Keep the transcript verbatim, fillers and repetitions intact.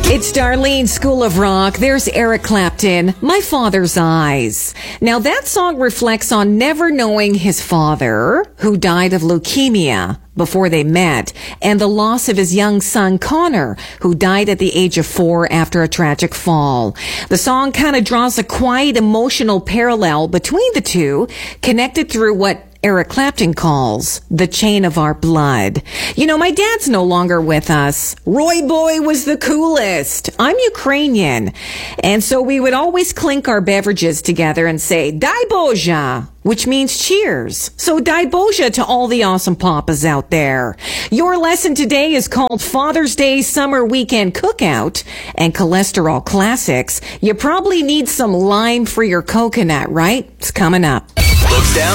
It's Darlene, School of Rock. There's Eric Clapton, My Father's Eyes. Now, that song reflects on never knowing his father, who died of leukemia before they met, and the loss of his young son, Connor, who died at the age of four after a tragic fall. The song kind of draws a quiet emotional parallel between the two, connected through what Eric Clapton calls the chain of our blood. You know, my dad's no longer with us. Roy Boy was the coolest. I'm Ukrainian. And so we would always clink our beverages together and say, Dai Boja, which means cheers. So Dai Boja to all the awesome papas out there. Your lesson today is called Father's Day Summer Weekend Cookout and Cholesterol Classics. You probably need some lime for your coconut, right? It's coming up. Looks down,